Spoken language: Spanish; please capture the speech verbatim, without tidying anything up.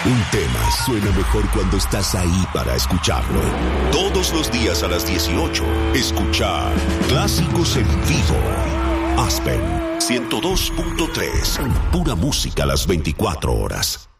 Un tema suena mejor cuando estás ahí para escucharlo. Todos los días a las dieciocho, escuchar Clásicos en Vivo. Aspen ciento dos punto tres. Pura música a las veinticuatro horas.